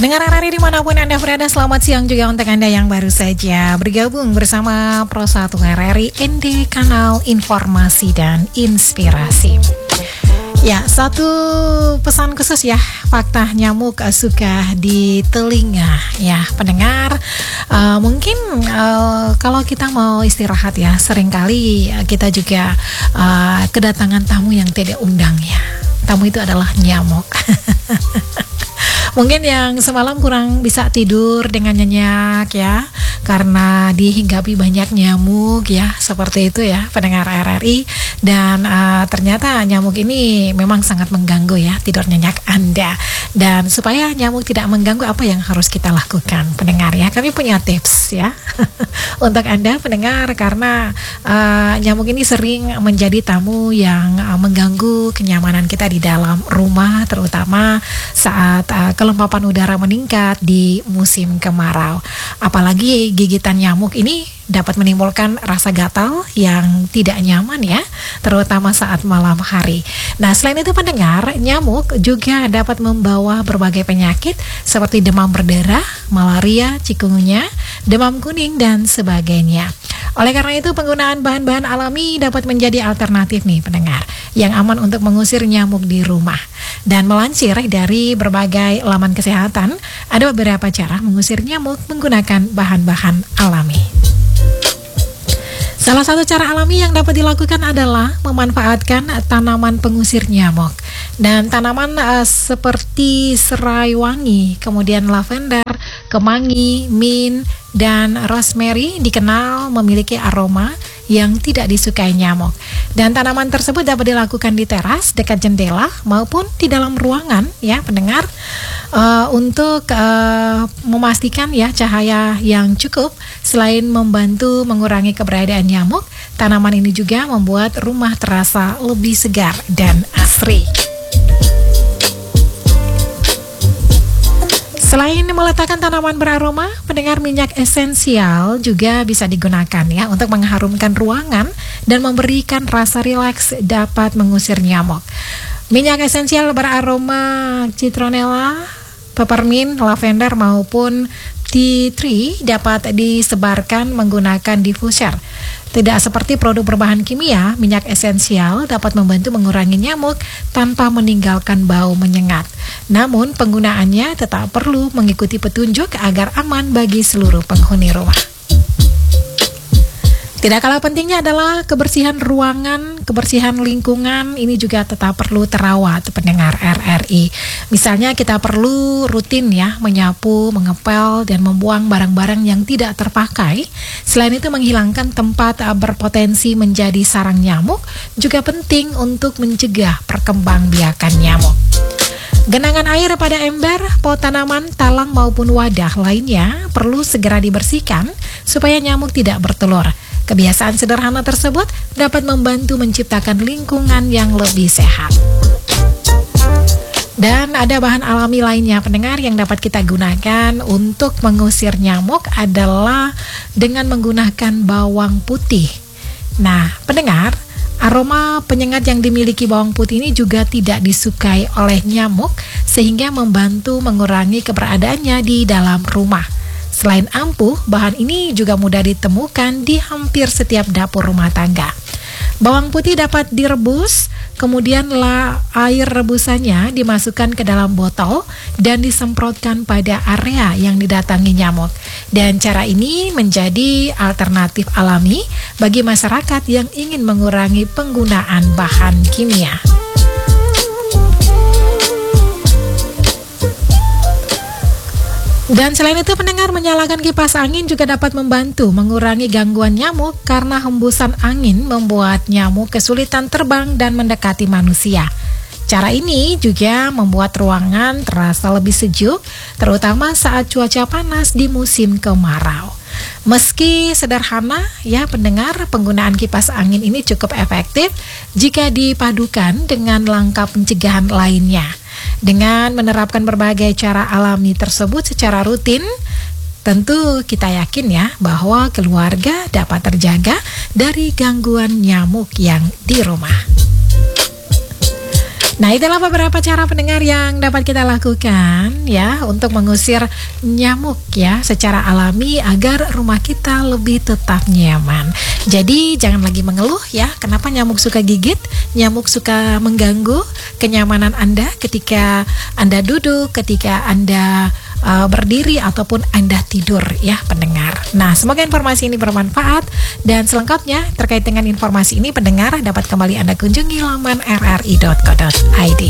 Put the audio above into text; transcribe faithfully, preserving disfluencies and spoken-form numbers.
Pendengar R R I dimanapun Anda berada, selamat siang juga untuk Anda yang baru saja bergabung bersama Pro satu R R I N D, kanal informasi dan inspirasi. Ya, satu pesan khusus ya, fakta nyamuk suka di telinga ya pendengar. Uh, mungkin uh, kalau kita mau istirahat ya, seringkali kita juga uh, kedatangan tamu yang tidak undang ya. Tamu itu adalah nyamuk. Mungkin yang semalam kurang bisa tidur dengan nyenyak ya, karena dihinggapi banyak nyamuk ya, seperti itu ya pendengar R R I. Dan uh, ternyata nyamuk ini memang sangat mengganggu ya tidur nyenyak Anda. Dan supaya nyamuk tidak mengganggu, apa yang harus kita lakukan pendengar ya? Kami punya tips ya untuk Anda pendengar, karena uh, nyamuk ini sering menjadi tamu yang uh, mengganggu kenyamanan kita di dalam rumah, terutama saat uh, kelembapan udara meningkat di musim kemarau. Apalagi gigitan nyamuk ini dapat menimbulkan rasa gatal yang tidak nyaman ya, terutama saat malam hari. Nah, selain itu pendengar, nyamuk juga dapat membawa berbagai penyakit seperti demam berdarah, malaria, chikungunya, demam kuning, dan sebagainya. Oleh karena itu, penggunaan bahan-bahan alami dapat menjadi alternatif nih pendengar, yang aman untuk mengusir nyamuk di rumah. Dan melansir dari berbagai laman kesehatan, ada beberapa cara mengusir nyamuk menggunakan bahan-bahan alami. Salah satu cara alami yang dapat dilakukan adalah memanfaatkan tanaman pengusir nyamuk. Dan tanaman uh, seperti serai wangi, kemudian lavender, kemangi, mint, dan rosemary dikenal memiliki aroma yang tidak disukai nyamuk. Dan tanaman tersebut dapat dilakukan di teras, dekat jendela, maupun di dalam ruangan ya pendengar, uh, untuk uh, memastikan ya cahaya yang cukup. Selain membantu mengurangi keberadaan nyamuk, tanaman ini juga membuat rumah terasa lebih segar dan asri. Selain meletakkan tanaman beraroma, pendengar, minyak esensial juga bisa digunakan ya untuk mengharumkan ruangan dan memberikan rasa rileks dapat mengusir nyamuk. Minyak esensial beraroma citronella, peppermint, lavender maupun tea tree dapat disebarkan menggunakan diffuser. Tidak seperti produk berbahan kimia, minyak esensial dapat membantu mengurangi nyamuk tanpa meninggalkan bau menyengat. Namun penggunaannya tetap perlu mengikuti petunjuk agar aman bagi seluruh penghuni rumah. Tidak kalah pentingnya adalah kebersihan ruangan, kebersihan lingkungan, ini juga tetap perlu terawat pendengar R R I. Misalnya kita perlu rutin ya menyapu, mengepel, dan membuang barang-barang yang tidak terpakai. Selain itu menghilangkan tempat berpotensi menjadi sarang nyamuk juga penting untuk mencegah perkembangbiakan nyamuk. Genangan air pada ember, pot tanaman, talang maupun wadah lainnya perlu segera dibersihkan supaya nyamuk tidak bertelur. Kebiasaan sederhana tersebut dapat membantu menciptakan lingkungan yang lebih sehat. Dan ada bahan alami lainnya pendengar yang dapat kita gunakan untuk mengusir nyamuk adalah dengan menggunakan bawang putih. Nah, pendengar, aroma penyengat yang dimiliki bawang putih ini juga tidak disukai oleh nyamuk sehingga membantu mengurangi keberadaannya di dalam rumah. Selain ampuh, bahan ini juga mudah ditemukan di hampir setiap dapur rumah tangga. Bawang putih dapat direbus, kemudian lah air rebusannya dimasukkan ke dalam botol dan disemprotkan pada area yang didatangi nyamuk. Dan cara ini menjadi alternatif alami bagi masyarakat yang ingin mengurangi penggunaan bahan kimia. Dan selain itu pendengar, menyalakan kipas angin juga dapat membantu mengurangi gangguan nyamuk karena hembusan angin membuat nyamuk kesulitan terbang dan mendekati manusia. Cara ini juga membuat ruangan terasa lebih sejuk, terutama saat cuaca panas di musim kemarau. Meski sederhana ya pendengar, penggunaan kipas angin ini cukup efektif jika dipadukan dengan langkah pencegahan lainnya. Dengan menerapkan berbagai cara alami tersebut secara rutin, tentu kita yakin ya bahwa keluarga dapat terjaga dari gangguan nyamuk yang di rumah. Nah, itulah beberapa cara pendengar yang dapat kita lakukan ya untuk mengusir nyamuk ya secara alami agar rumah kita lebih tetap nyaman. Jadi jangan lagi mengeluh ya, kenapa nyamuk suka gigit, nyamuk suka mengganggu kenyamanan Anda ketika Anda duduk, ketika Anda uh, berdiri ataupun Anda tidur ya pendengar. Nah, semoga informasi ini bermanfaat dan selengkapnya terkait dengan informasi ini pendengar dapat kembali Anda kunjungi laman r r i dot co dot i d.